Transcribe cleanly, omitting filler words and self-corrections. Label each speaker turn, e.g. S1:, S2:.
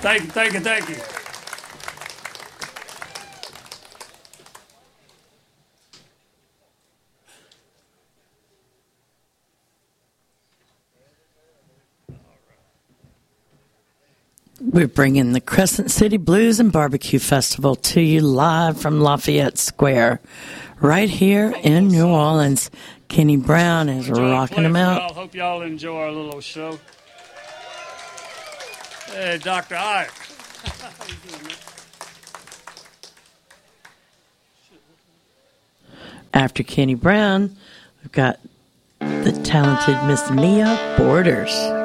S1: Thank you.
S2: We're bringing the Crescent City Blues and Barbecue Festival to you live from Lafayette Square, right here in New Orleans. Kenny Brown is rocking them out.
S1: I hope y'all enjoy our little show. Hey, Dr. Ike.
S2: After Kenny Brown, we've got the talented Miss Mia Borders.